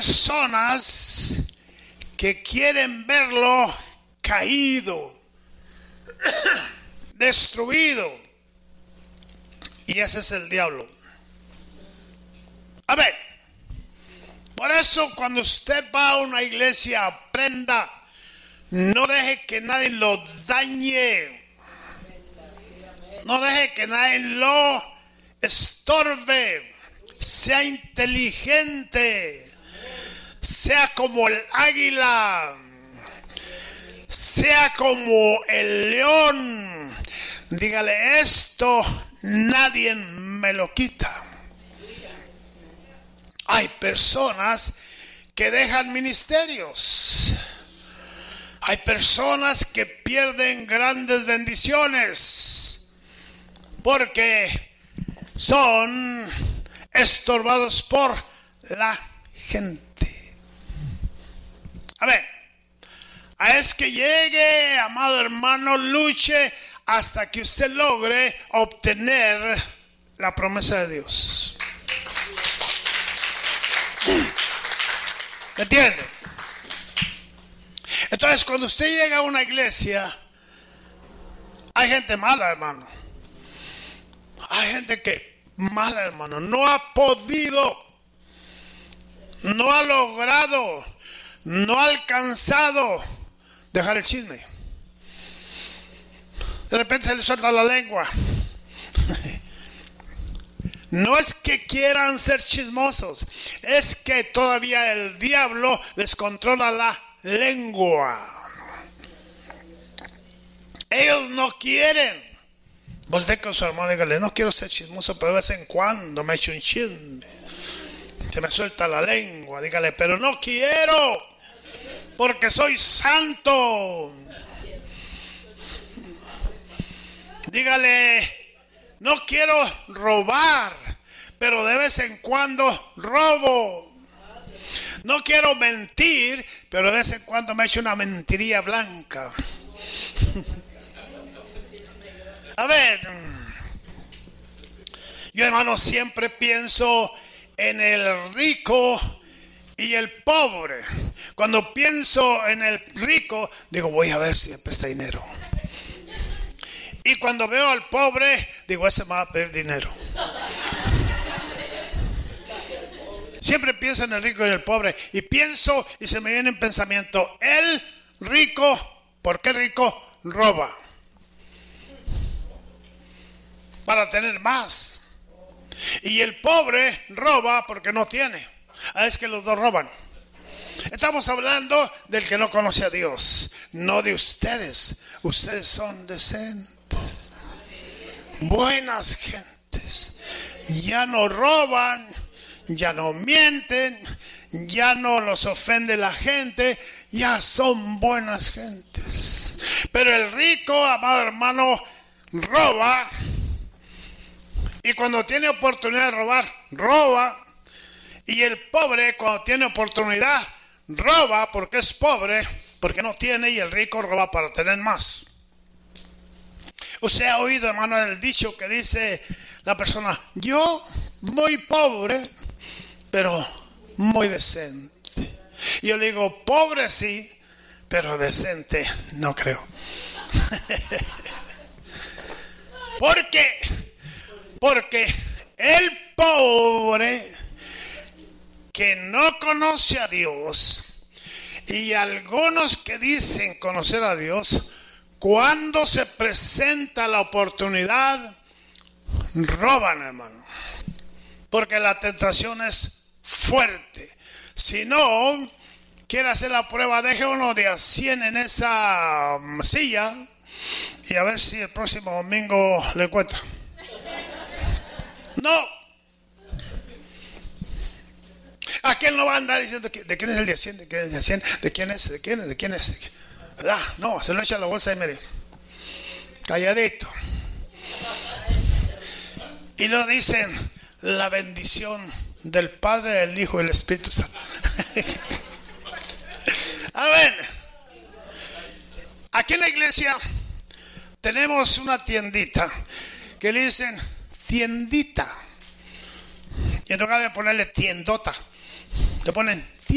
personas que quieren verlo caído, destruido. Y ese es el diablo. A ver, por eso cuando usted va a una iglesia, aprenda, no deje que nadie lo dañe. No deje que nadie lo estorbe. Sea inteligente. Sea como el águila. Sea como el león. Dígale, esto nadie me lo quita. Hay personas que dejan ministerios. Hay personas que pierden grandes bendiciones porque son estorbados por la gente. A ver, es que llegue, amado hermano, luche hasta que usted logre obtener la promesa de Dios. ¿Me entiende? Entonces, cuando usted llega a una iglesia, hay gente mala, hermano. Hay gente que mala, hermano. No ha podido, no ha logrado, no ha alcanzado dejar el chisme. De repente se le suelta la lengua. No es que quieran ser chismosos, es que todavía el diablo les controla la lengua. Ellos no quieren. Voltea con su hermano y dígale, no quiero ser chismoso, pero de vez en cuando me echo un chisme. Se me suelta la lengua. Dígale, pero no quiero, porque soy santo. Dígale, no quiero robar, pero de vez en cuando robo. No quiero mentir, pero de vez en cuando me echo una mentiría blanca. A ver, yo, hermano, siempre pienso en el rico y el pobre. Cuando pienso en el rico, digo, voy a ver si me presta dinero. Y cuando veo al pobre, digo, ese me va a pedir dinero. Siempre pienso en el rico y en el pobre. Y pienso y se me viene en pensamiento, el rico, ¿por qué rico? Roba. Para tener más. Y el pobre roba porque no tiene. Es que los dos roban. Estamos hablando del que no conoce a Dios, no de ustedes. Ustedes son decentes, buenas gentes. Ya no roban, ya no mienten, ya no los ofende la gente, ya son buenas gentes. Pero el rico, amado hermano, roba. Y cuando tiene oportunidad de robar, roba. Y el pobre, cuando tiene oportunidad, roba porque es pobre, porque no tiene, y el rico roba para tener más. Usted ha oído, hermano, el dicho que dice la persona, yo muy pobre, pero muy decente. Y yo le digo, pobre sí, pero decente no creo. Porque el pobre que no conoce a Dios y algunos que dicen conocer a Dios, cuando se presenta la oportunidad, roban, hermano. Porque la tentación es fuerte. Si no, quiere hacer la prueba, deje uno de a 100 en esa silla y a ver si el próximo domingo le encuentra. No. ¿A quién no va a andar diciendo de quién es el de 100? ¿De quién es el de 100? ¿De quién es? ¿De quién es? ¿De quién es? ¿Verdad? No, se lo echa a la bolsa de medio. Calladito. Y lo dicen, la bendición del Padre, del Hijo y del Espíritu Santo. A ver, aquí en la iglesia tenemos una tiendita que le dicen tiendita. Y en lugar de ponerle tiendota, le ponen